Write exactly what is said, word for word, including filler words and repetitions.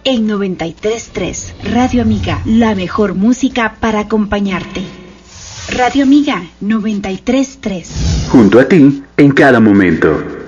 en noventa y tres punto tres. Radio Amiga, la mejor música para acompañarte. Radio Amiga noventa y tres punto tres. Junto a ti en cada momento.